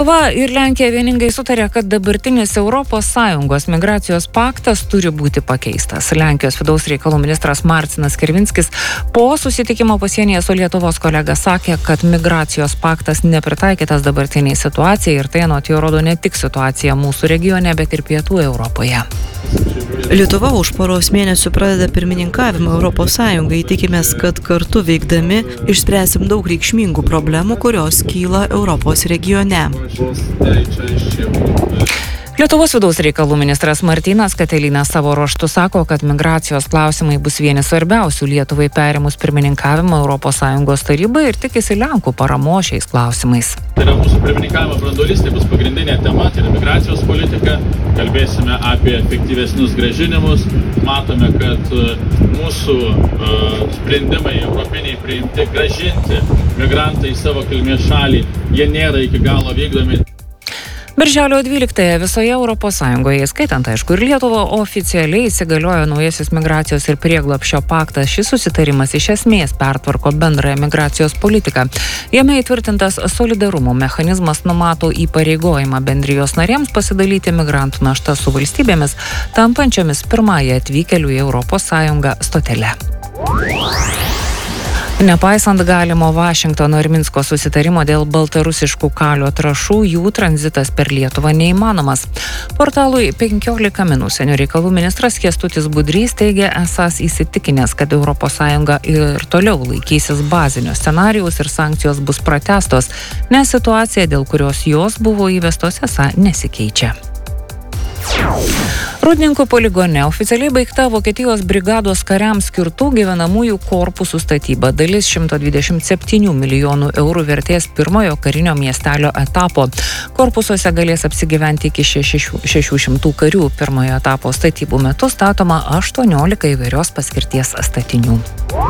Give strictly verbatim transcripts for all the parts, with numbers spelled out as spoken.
Lietuva ir Lenkija vieningai sutarė, kad dabartinis Europos Sąjungos migracijos paktas turi būti pakeistas. Lenkijos vidaus reikalų ministras Marcinas Kirvinskis po susitikimo pasienyje su Lietuvos kolega sakė, kad migracijos paktas nepritaikytas dabartiniai situacijai ir tai anot jo rodo ne tik situacija mūsų regione, bet ir pietų Europoje. Lietuva už poros mėnesių pradeda pirmininkavimą Europos Sąjungai. Tikimės, kad kartu veikdami išspręsim daug reikšmingų problemų, kurios kyla Europos regione. Lietuvos vidaus reikalų ministras Martynas Katilinas savo ruožtu sako, kad migracijos klausimai bus vieni svarbiausių Lietuvai perimus pirmininkavimą Europos Sąjungos tarybai ir tikisi Lenkų paramos šiais klausimais. Tai yra mūsų pirmininkavimo branduolys, tai bus pagrindinė tema, tai yra migracijos politika. Kalbėsime apie efektyvesnius grąžinimus. Matome, kad mūsų uh, sprendimai europiniai priimti grąžinti migrantą į savo kilmės šalį, jie nėra iki galo vykdomi. Birželio dvyliktąją visoje Europos Sąjungoje, skaitant aišku ir Lietuvą, oficialiai įsigaliojo naujasis migracijos ir prieglobsčio paktas. Šis susitarimas iš esmės pertvarko bendrąją migracijos politiką. Jame įtvirtintas solidarumo mechanizmas numato įpareigojimą bendrijos narėms pasidalyti migrantų naštą su valstybėmis, tampančiomis pirmąją atvykėlių į Europos Sąjungą stotele. Nepaisant galimo Vašingtono ir Minsko susitarimo dėl baltarusiškų kalio trąšų, jų tranzitas per Lietuvą neįmanomas. Portalui penkiolika min užsienio reikalų ministras Kęstutis Budrys teigia esąs įsitikinęs, kad Europos Sąjunga ir toliau laikysis bazinio scenarijaus ir sankcijos bus pratęstos, nes situacija, dėl kurios jos buvo įvestos, esą nesikeičia. Rūdninkų poligone oficialiai baigta Vokietijos brigados kariams skirtų gyvenamųjų korpusų statyba. Dalis šimto dvidešimt septynių milijonų eurų vertės pirmojo karinio miestelio etapo. Korpusuose galės apsigyventi iki šešių šimtų karių. Pirmojo etapo statybų metu statoma aštuoniolika įvairios paskirties statinių.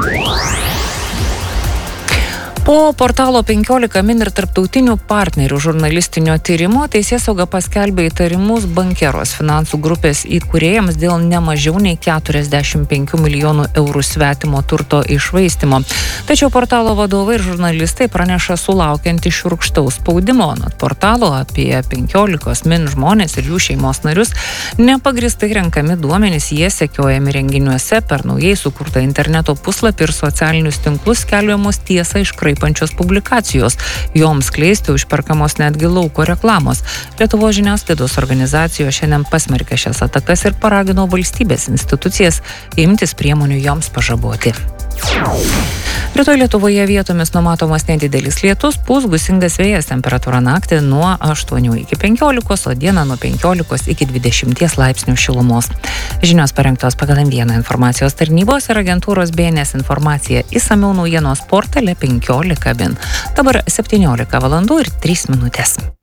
Po portalo penkiolika min ir tarptautinių partnerių žurnalistinio tyrimo teisėsauga paskelbė įtarimus Bankeros finansų grupės įkūrėjams dėl nemažiau nei keturiasdešimt penkių milijonų eurų svetimo turto iššvaistymo. Tačiau portalo vadovai ir žurnalistai praneša sulaukianti šiurkštaus spaudimo. Anot portalo apie penkiolika min žmonės ir jų šeimos narius nepagristai renkami duomenys, jie sekiojami renginiuose per naujai sukurtą interneto puslapį ir socialinius tinklus skelbiamos tiesą iškraipančios publikacijos. Joms kleisti užperkamos netgi lauko reklamos. Lietuvos žiniasklaidos organizacijos šiandien pasmerkė šias atakas ir paragino valstybės institucijas imtis priemonių joms pažaboti. Rytoj Lietuvoje vietomis numatomas nedidelis lietus, pūs gūsingas vėjas, temperatūra naktį nuo aštuonių iki penkiolikos, o dieną nuo penkiolikos iki dvidešimties laipsnių šilumos. Žinios parengtos pagal M vieną informacijos tarnybos ir agentūros B N S informacija. Išsamiau naujienos portale penkiolika min. Dabar septyniolika valandų ir trys minutės.